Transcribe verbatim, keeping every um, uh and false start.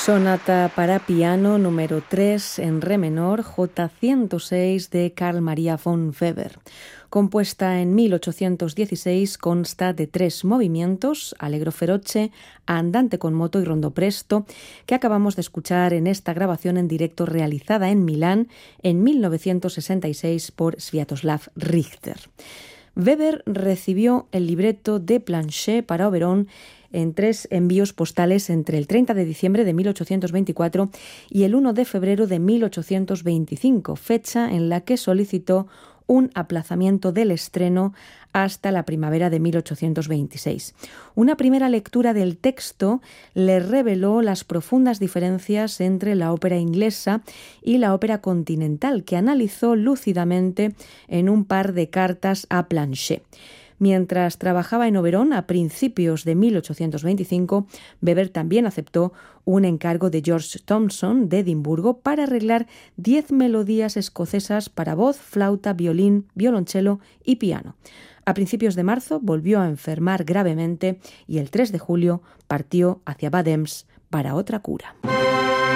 Sonata para piano número tres en re menor, J ciento seis de Carl Maria von Weber. Compuesta en mil ochocientos dieciséis, consta de tres movimientos, Allegro feroce, Andante con moto y Rondo presto, que acabamos de escuchar en esta grabación en directo realizada en Milán en mil novecientos sesenta y seis por Sviatoslav Richter. Weber recibió el libreto de Planchet para Oberon en tres envíos postales entre el treinta de diciembre de mil ochocientos veinticuatro y el primero de febrero de mil ochocientos veinticinco, fecha en la que solicitó un aplazamiento del estreno hasta la primavera de mil ochocientos veintiséis. Una primera lectura del texto le reveló las profundas diferencias entre la ópera inglesa y la ópera continental, que analizó lúcidamente en un par de cartas a Planchet. Mientras trabajaba en Oberon a principios de mil ochocientos veinticinco, Weber también aceptó un encargo de George Thomson de Edimburgo para arreglar diez melodías escocesas para voz, flauta, violín, violonchelo y piano. A principios de marzo volvió a enfermar gravemente y el tres de julio partió hacia Bad Ems para otra cura.